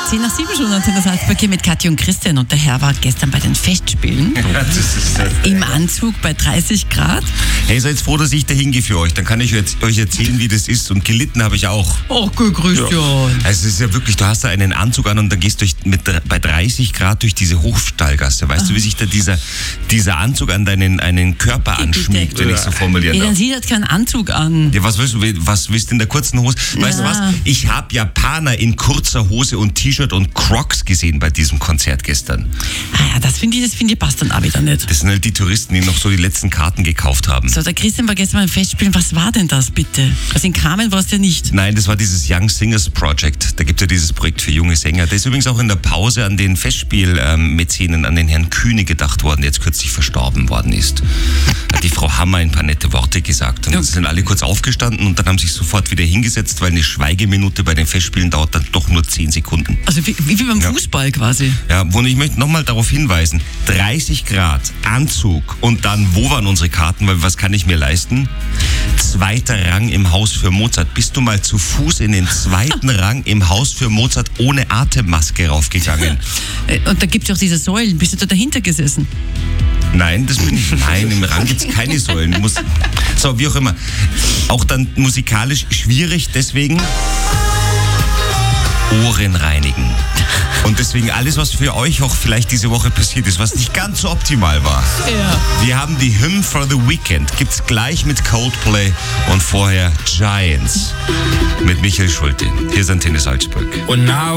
10:07 schon Antenne Salzburg hier mit Katja und Christian. Und der Herr war gestern bei den Festspielen. Ja, das ist im Anzug bei 30 Grad. Hey, seid froh, dass ich da hingehe für euch. Dann kann ich euch erzählen, wie das ist. Und gelitten habe ich auch. Oh, gut, Christian. Ja. Also es ist ja wirklich, du hast da einen Anzug an und dann gehst du bei 30 Grad durch diese Hochstallgasse. Weißt du, wie sich da dieser Anzug an deinen Körper anschmiegt, wenn ich so formulieren darf? darf? Dann sieht er keinen Anzug an. Ja, was willst du in der kurzen Hose? Weißt du was? Ich habe Japaner in kurzer Hose und T-Shirt und Crocs gesehen bei diesem Konzert gestern. Ah ja, das finde ich passt dann auch wieder nicht. Das sind halt die Touristen, die noch so die letzten Karten gekauft haben. So, der Christian war gestern beim Festspielen. Was war denn das bitte? Also in Carmen war es ja nicht. Nein, das war dieses Young Singers Project. Da gibt es ja dieses Projekt für junge Sänger. Da ist übrigens auch in der Pause an den Festspielmäzenen, an den Herrn Kühne gedacht worden, der jetzt kürzlich verstorben worden ist. Hat die Frau Hammer ein paar nette Worte gesagt. Und dann sind alle kurz aufgestanden und dann haben sich sofort wieder hingesetzt, weil eine Schweigeminute bei den Festspielen dauert dann doch nur 10 Sekunden. Also wie beim Fußball quasi. Ja, und ich möchte nochmal darauf hinweisen, 30 Grad, Anzug und dann, wo waren unsere Karten, weil was kann ich mir leisten? 2. Rang im Haus für Mozart. Bist du mal zu Fuß in den 2. Rang im Haus für Mozart ohne Atemmaske raufgegangen? Und da gibt es ja auch diese Säulen. Bist du da dahinter gesessen? Nein, das bin ich. Nein, im Rang gibt es keine Säulen. So, wie auch immer. Auch dann musikalisch schwierig, deswegen Ohren reinigen. Und deswegen alles, was für euch auch vielleicht diese Woche passiert ist, was nicht ganz so optimal war. Ja. Wir haben die Hymn for the Weekend. Gibt's gleich mit Coldplay und vorher Giants mit Michael Schulte. Hier ist Antenne Salzburg. Und now